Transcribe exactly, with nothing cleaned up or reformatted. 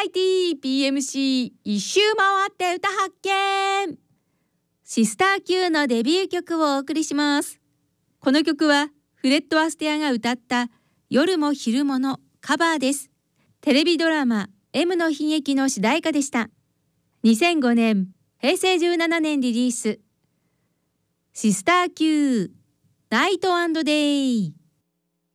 ラエティ ピーエムシー 一周回って歌発見。シスター Q のデビュー曲をお送りします。この曲はフレッド・アステアが歌った夜も昼ものカバーです。テレビドラマ M の悲劇の主題歌でした。にせんごねん、へいせいじゅうななねんリリース。シスター Q ナイト&デイ。